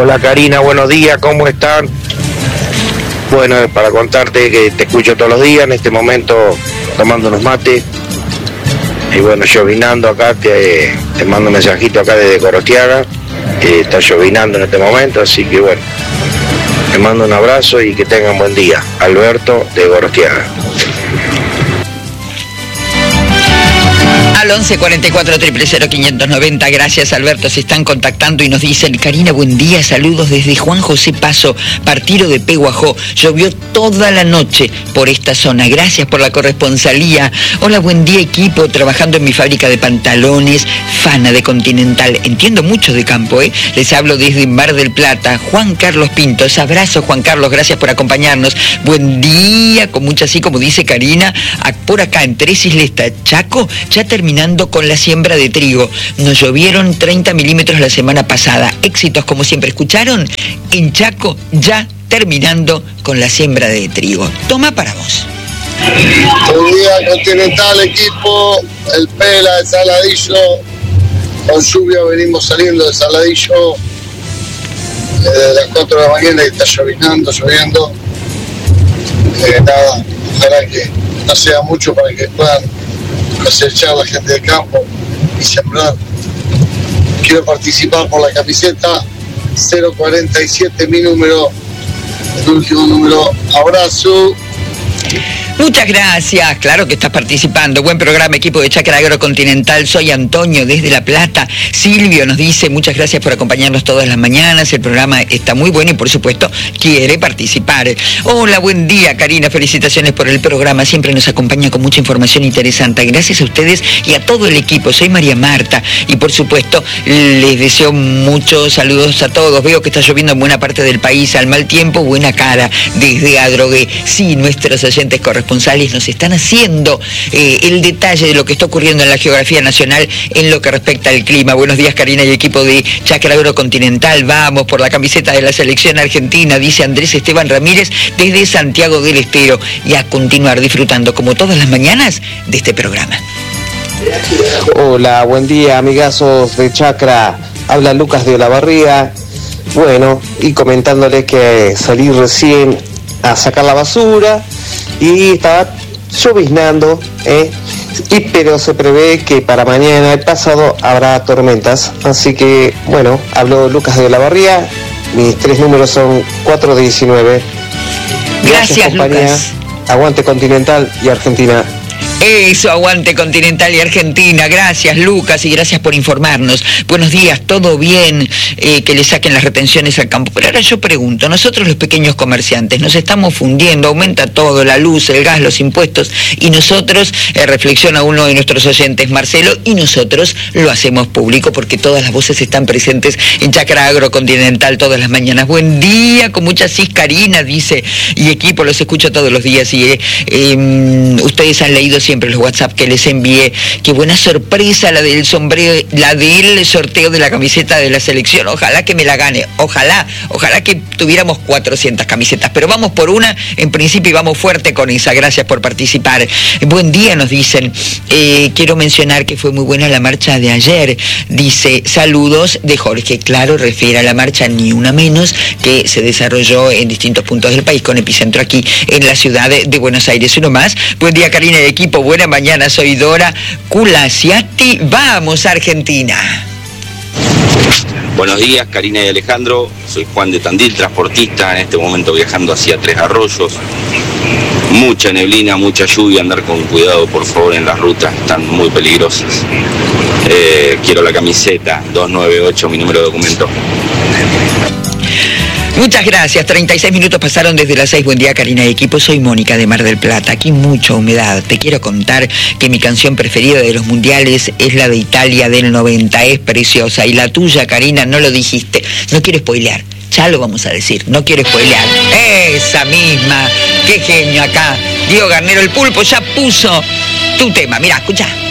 Hola Karina, buenos días, ¿cómo están? Bueno, para contarte que te escucho todos los días, en este momento tomando unos mates. Y bueno, llovinando acá, te mando un mensajito acá desde Gorostiaga. Está llovinando en este momento, así que bueno, te mando un abrazo y que tengan buen día. Alberto de Gorostiaga. Al 11 44 000 590, gracias Alberto, se están contactando y nos dicen: Karina, buen día, saludos desde Juan José Paso, partido de Peguajó, llovió toda la noche por esta zona, gracias por la corresponsalía. Hola, buen día equipo, trabajando en mi fábrica de pantalones, Fana de Continental, entiendo mucho de campo, les hablo desde Mar del Plata. Juan Carlos Pintos, abrazo Juan Carlos, gracias por acompañarnos, buen día, con mucha así como dice Karina, por acá en Tres Islas Chaco, ya terminando con la siembra de trigo. Nos llovieron 30 milímetros la semana pasada. Éxitos como siempre. ¿Escucharon? En Chaco ya terminando con la siembra de trigo. Toma para vos. Buen día Continental, equipo. El Pela, el Saladillo. Con lluvia venimos saliendo de Saladillo desde las 4 de la mañana y está lloviendo. Nada, ojalá que no sea mucho para que puedan cosechar la gente del campo y sembrar. Quiero participar por la camiseta 047, mi número, el último número. Abrazo. Muchas gracias, claro que estás participando. Buen programa, equipo de Chacra Agrocontinental. Soy Antonio desde La Plata. Silvio nos dice: muchas gracias por acompañarnos todas las mañanas. El programa está muy bueno y por supuesto quiere participar. Hola, buen día Karina, felicitaciones por el programa. Siempre nos acompaña con mucha información interesante. Gracias a ustedes y a todo el equipo. Soy María Marta y por supuesto les deseo muchos saludos a todos. Veo que está lloviendo en buena parte del país. Al mal tiempo, buena cara desde Adrogué. Sí, nuestros oyentes corresponsales nos están haciendo el detalle de lo que está ocurriendo en la geografía nacional en lo que respecta al clima. Buenos días Karina y equipo de Chacra Agrocontinental. Vamos por la camiseta de la selección argentina, dice Andrés Esteban Ramírez desde Santiago del Estero, y a continuar disfrutando como todas las mañanas de este programa. Hola, buen día amigazos de Chacra. Habla Lucas de Olavarría. Bueno, y comentándoles que salí recién a sacar la basura y estaba lloviznando, pero se prevé que para mañana, el pasado, habrá tormentas. Así que, bueno, habló Lucas de Olavarría, mis 3 números son 419. Gracias compañía. Lucas. Aguante Continental y Argentina. Eso, aguante Continental y Argentina. Gracias Lucas y gracias por informarnos. Buenos días, todo bien, que le saquen las retenciones al campo. Pero ahora yo pregunto, nosotros los pequeños comerciantes nos estamos fundiendo, aumenta todo, la luz, el gas, los impuestos, y nosotros, reflexiona uno de nuestros oyentes, Marcelo, y nosotros lo hacemos público porque todas las voces están presentes en Chacra Agrocontinental todas las mañanas. Buen día, con mucha Karina, dice, y equipo, los escucho todos los días y ustedes han leído siempre los WhatsApp que les envié. Qué buena sorpresa la del sombrero, la del sorteo de la camiseta de la selección. Ojalá que me la gane, ojalá que tuviéramos 400 camisetas, pero vamos por una en principio y vamos fuerte con esa. Gracias por participar. Buen día, nos dicen. Quiero mencionar que fue muy buena la marcha de ayer, dice, saludos de Jorge. Claro, refiere a la marcha Ni Una Menos que se desarrolló en distintos puntos del país con epicentro aquí en la ciudad de Buenos Aires. Uno más. Buen día Karina y equipo, buena mañana, soy Dora Culasiati. Vamos Argentina. Buenos días Karina y Alejandro, soy Juan de Tandil, transportista, en este momento viajando hacia Tres Arroyos. Mucha neblina, mucha lluvia, andar con cuidado por favor en las rutas, están muy peligrosas. Quiero la camiseta 298, mi número de documento. Muchas gracias, 36 minutos pasaron desde las 6. Buen día Karina y equipo, soy Mónica de Mar del Plata. Aquí mucha humedad. Te quiero contar que mi canción preferida de los mundiales es la de Italia del 90, es preciosa. Y la tuya Karina, no lo dijiste, no quiero spoilear, ya lo vamos a decir, no quiero spoilear. Esa misma, qué genio acá. Diego Garnero el Pulpo ya puso tu tema, mirá, escuchá.